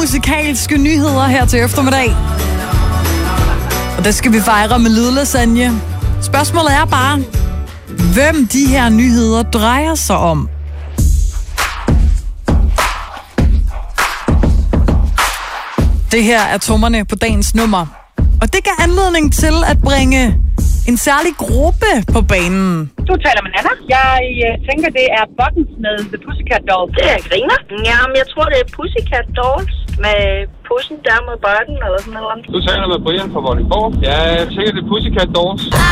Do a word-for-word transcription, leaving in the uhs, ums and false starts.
musikalske nyheder her til eftermiddag. Og det skal vi fejre med lydlasagne. Spørgsmålet er bare, hvem de her nyheder drejer sig om. Det her er tommerne på dagens nummer. Og det gav anledning til at bringe en særlig gruppe på banen. Du taler med Anna. Jeg øh, tænker, det er Buttons med The Pussycat Dolls. Det er Griner. Jamen, jeg tror, det er Pussycat Dolls med pussen der mod button eller sådan noget. Du taler med Brian fra Vordingborg. Ja, jeg tænker, det er Pussycat Dolls.